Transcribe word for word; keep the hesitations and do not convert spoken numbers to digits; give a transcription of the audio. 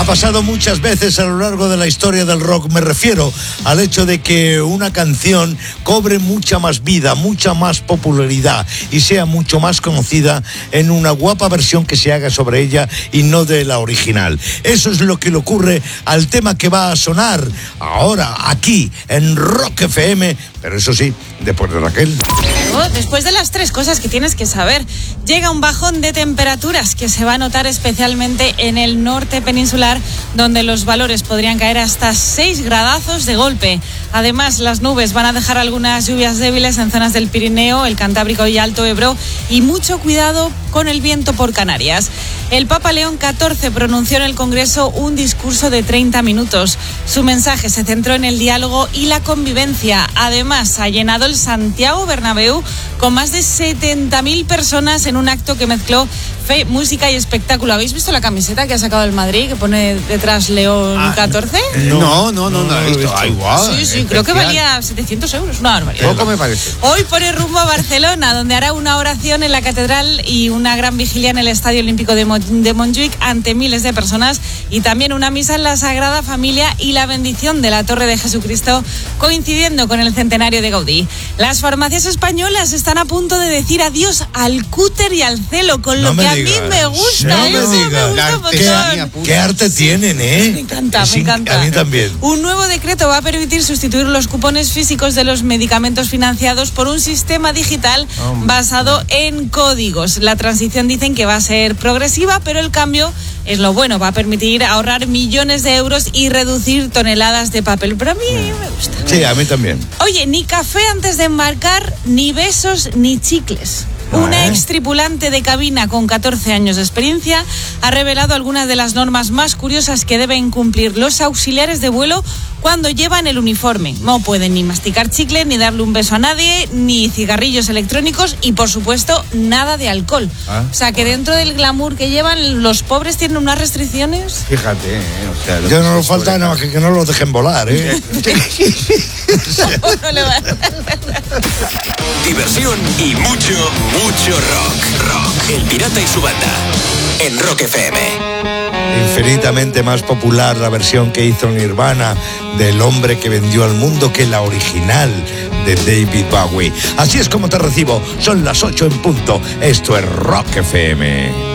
pasado muchas veces a lo largo de la historia del rock. Me refiero al hecho de que una canción cobre mucha más vida, mucha más popularidad y sea mucho más conocida en una guapa versión que se haga sobre ella y no de la original. Eso es lo que le ocurre al tema que va a sonar ahora aquí en Rock F M, pero eso sí, después de Raquel. Después de las tres cosas que tienes que saber, llega un bajón de temperaturas que se va a notar especialmente en el norte peninsular, donde los valores podrían caer hasta seis gradazos de golpe. Además, las nubes van a dejar algunas lluvias débiles en zonas del Pirineo, el Cantábrico y Alto Ebro, y mucho cuidado con el viento por Canarias. El Papa León catorce pronunció en el Congreso un discurso de treinta minutos. Su mensaje se centró en el diálogo y la convivencia. Además, ha llenado el Santiago Bernabéu con más de setenta mil personas en un acto que mezcló fe, música y espectáculo. ¿Habéis visto la camiseta que ha sacado el Madrid, que pone detrás León ah, catorce? No, no, no, no, no la he visto. Ah, igual. Sí, sí, especial. Creo que valía setecientos euros. Una barbaridad. Poco me parece. Hoy pone rumbo a Barcelona, donde hará una oración en la catedral y una gran vigilia en el Estadio Olímpico de, Mo- de Montjuic ante miles de personas, y también una misa en la Sagrada Familia y la bendición de la Torre de Jesucristo, coincidiendo con el centenario de Gaudí. Las farmacias españolas están a punto de decir adiós al cúter y al celo, con No lo me que a digas. mí me gusta. No me eso digas. me gusta un montón. ¿Qué, qué arte tienen, eh? Me encanta, Es me in- encanta. A mí también. Un nuevo decreto va a permitir sustituir los cupones físicos de los medicamentos financiados por un sistema digital basado en códigos. La transición dicen que va a ser progresiva, pero el cambio es lo bueno. Va a permitir ahorrar millones de euros y reducir toneladas de papel. Pero a mí me gusta. Sí, a mí también. Oye, ni café antes de embarcar, ni besos, ni chicles. Una ex tripulante de cabina con catorce años de experiencia ha revelado algunas de las normas más curiosas que deben cumplir los auxiliares de vuelo cuando llevan el uniforme. No pueden ni masticar chicle, ni darle un beso a nadie, ni cigarrillos electrónicos y, por supuesto, nada de alcohol. ¿Ah? O sea, que dentro del glamour que llevan, los pobres tienen unas restricciones. Fíjate, eh, o sea, Ya no nos falta nada más que que no los dejen volar, ¿eh? No le va a... Diversión y mucho, mucho rock. Rock. El Pirata y su banda. En Rock F M. Infinitamente más popular la versión que hizo Nirvana del hombre que vendió al mundo que la original de David Bowie. Así es como te recibo. Son las ocho en punto. Esto es Rock F M.